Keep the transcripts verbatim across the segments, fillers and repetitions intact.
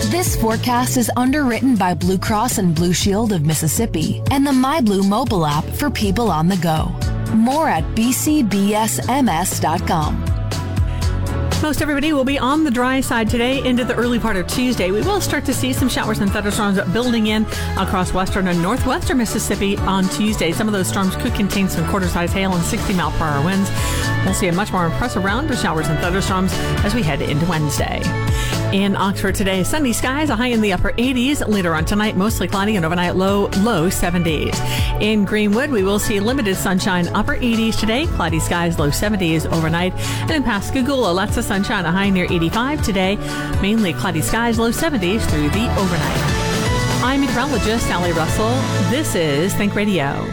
This forecast is underwritten by Blue Cross and Blue Shield of Mississippi and the MyBlue mobile app for people on the go. More at b c b s m s dot com. Most everybody will be on the dry side today into the early part of Tuesday. We will start to see some showers and thunderstorms building in across western and northwestern Mississippi on Tuesday. Some of those storms could contain some quarter-size hail and sixty mile per hour winds. We'll see a much more impressive round of showers and thunderstorms as we head into Wednesday. In Oxford today, sunny skies, a high in the upper eighties. Later on tonight, mostly cloudy and overnight low, low seventies. In Greenwood, we will see limited sunshine, upper eighties today, cloudy skies, low seventies overnight. And in Pascagoula, lots of sunshine, a high near eighty-five today, mainly cloudy skies, low seventies through the overnight. I'm meteorologist Sally Russell. This is Think Radio.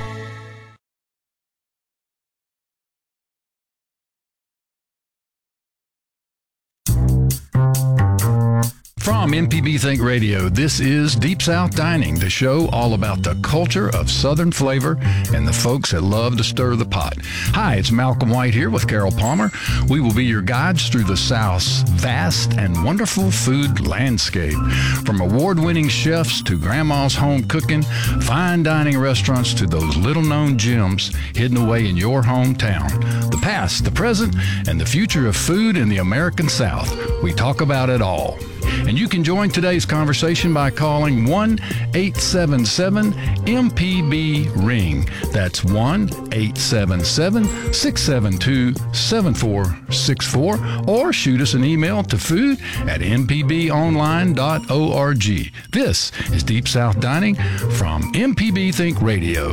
From M P B Think Radio, this is Deep South Dining, the show all about the culture of Southern flavor and the folks that love to stir the pot. Hi, it's Malcolm White here with Carol Palmer. We will be your guides through the South's vast and wonderful food landscape. From award-winning chefs to grandma's home cooking, fine dining restaurants to those little-known gems hidden away in your hometown. The past, the present, and the future of food in the American South. We talk about it all. And you can join today's conversation by calling one eight seven seven M P B ring. That's one eight seven seven six seven two seven four six four. Or shoot us an email to food at m p b online dot org. This is Deep South Dining from M P B Think Radio.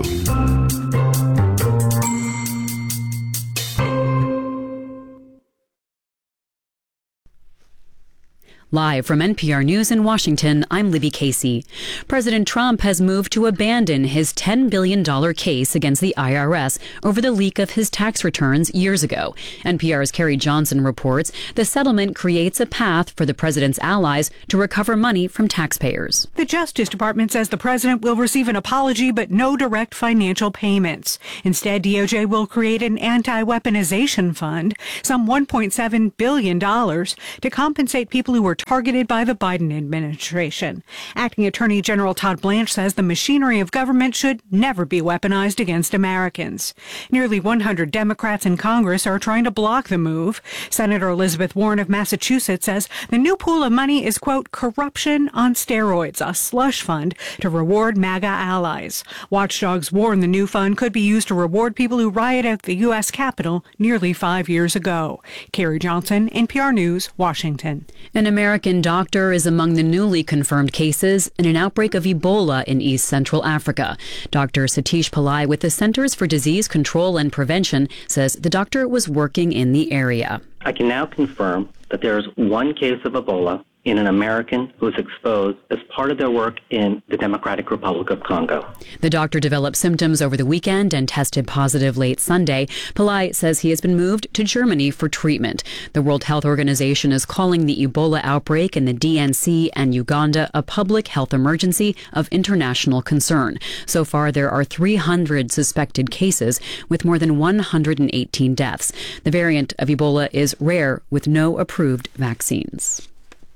Live from N P R News in Washington, I'm Libby Casey. President Trump has moved to abandon his ten billion dollars case against the I R S over the leak of his tax returns years ago. N P R's Carrie Johnson reports the settlement creates a path for the president's allies to recover money from taxpayers. The Justice Department says the president will receive an apology but no direct financial payments. Instead, D O J will create an anti-weaponization fund, some one point seven billion dollars, to compensate people who were targeted by the Biden administration. Acting Attorney General Todd Blanche says the machinery of government should never be weaponized against Americans. Nearly one hundred Democrats in Congress are trying to block the move. Senator Elizabeth Warren of Massachusetts says the new pool of money is, quote, corruption on steroids, a slush fund to reward MAGA allies. Watchdogs warn the new fund could be used to reward people who rioted at the U S Capitol nearly five years ago. Carrie Johnson, N P R News, Washington. An American doctor is among the newly confirmed cases in an outbreak of Ebola in East Central Africa. Doctor Satish Pillai with the Centers for Disease Control and Prevention says the doctor was working in the area. I can now confirm that there is one case of Ebola in an American who was exposed as part of their work in the Democratic Republic of Congo. The doctor developed symptoms over the weekend and tested positive late Sunday. Pillai says he has been moved to Germany for treatment. The World Health Organization is calling the Ebola outbreak in the D N C and Uganda a public health emergency of international concern. So far, there are three hundred suspected cases with more than one hundred eighteen deaths. The variant of Ebola is rare with no approved vaccines.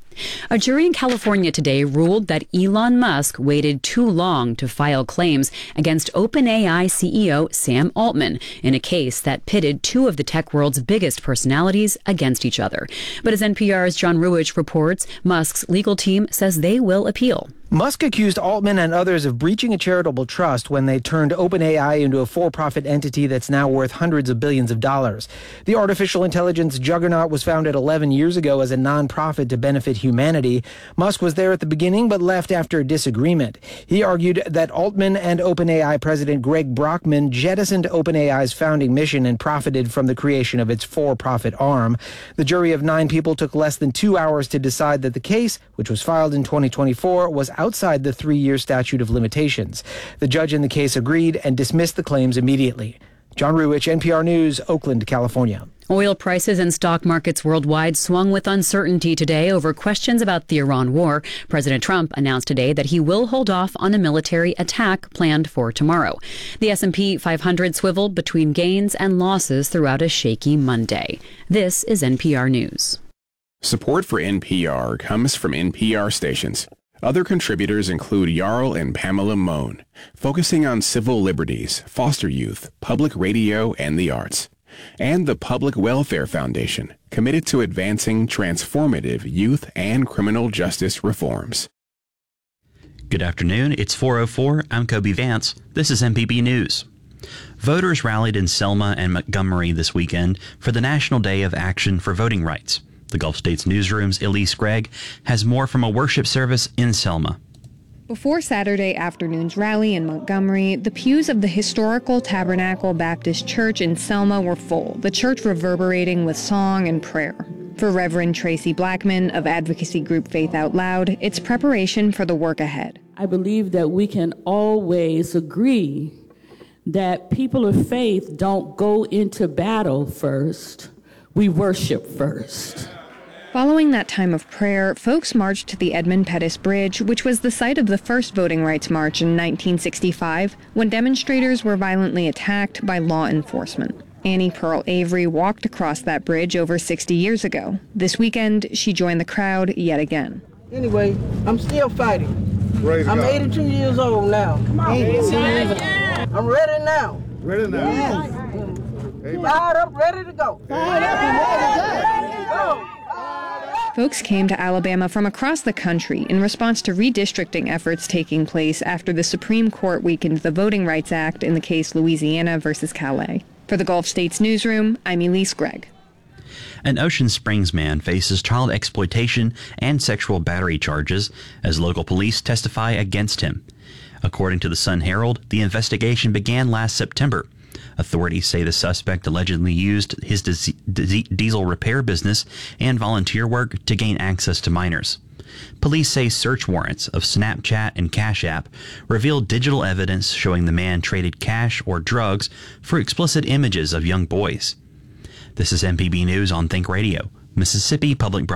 A jury in California today ruled that Elon Musk waited too long to file claims against OpenAI C E O Sam Altman in a case that pitted two of the tech world's biggest personalities against each other. But as N P R's John Ruwitch reports, Musk's legal team says they will appeal. Musk accused Altman and others of breaching a charitable trust when they turned OpenAI into a for-profit entity that's now worth hundreds of billions of dollars. The artificial intelligence juggernaut was founded eleven years ago as a nonprofit to benefit humanity. Musk was there at the beginning but left after a disagreement. He argued that Altman and OpenAI president Greg Brockman jettisoned OpenAI's founding mission and profited from the creation of its for-profit arm. The jury of nine people took less than two hours to decide that the case, which was filed in twenty twenty-four, was outside the three-year statute of limitations. The judge in the case agreed and dismissed the claims immediately. John Ruwitch, N P R News, Oakland, California. Oil prices and stock markets worldwide swung with uncertainty today over questions about the Iran war. President Trump announced today that he will hold off on a military attack planned for tomorrow. The S and P five hundred swiveled between gains and losses throughout a shaky Monday. This is N P R News. Support for N P R comes from N P R stations. Other contributors include Jarl and Pamela Mohn, focusing on civil liberties, foster youth, public radio, and the arts. And the Public Welfare Foundation, committed to advancing transformative youth and criminal justice reforms. Good afternoon. It's four oh four. I'm Kobe Vance. This is M P B News. Voters rallied in Selma and Montgomery this weekend for the National Day of Action for Voting Rights. The Gulf States Newsroom's Elise Gregg has more from a worship service in Selma. Before Saturday afternoon's rally in Montgomery, the pews of the historical Tabernacle Baptist Church in Selma were full, the church reverberating with song and prayer. For Reverend Tracy Blackman of advocacy group Faith Out Loud, it's preparation for the work ahead. I believe that we can always agree that people of faith don't go into battle first, we worship first. Following that time of prayer, folks marched to the Edmund Pettus Bridge, which was the site of the first voting rights march in nineteen sixty-five, when demonstrators were violently attacked by law enforcement. Annie Pearl Avery walked across that bridge over sixty years ago. This weekend, she joined the crowd yet again. Anyway, I'm still fighting. Praise I'm God. eighty-two years old now. Come on. eighty-two years old. I'm ready now. Ready now. Yes. Fired up, ready to go. Fired up and ready to go. Folks came to Alabama from across the country in response to redistricting efforts taking place after the Supreme Court weakened the Voting Rights Act in the case Louisiana versus Calais. For the Gulf States Newsroom, I'm Elise Gregg. An Ocean Springs man faces child exploitation and sexual battery charges as local police testify against him. According to the Sun Herald, the investigation began last September. Authorities say the suspect allegedly used his diesel repair business and volunteer work to gain access to minors. Police say search warrants of Snapchat and Cash App revealed digital evidence showing the man traded cash or drugs for explicit images of young boys. This is M P B News on Think Radio, Mississippi Public Broadcasting.